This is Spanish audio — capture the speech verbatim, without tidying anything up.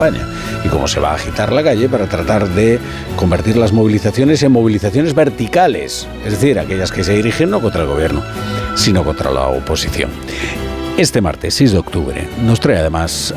España y cómo se va a agitar la calle para tratar de convertir las movilizaciones en movilizaciones verticales, es decir, aquellas que se dirigen no contra el gobierno, sino contra la oposición. Este martes seis de octubre nos trae además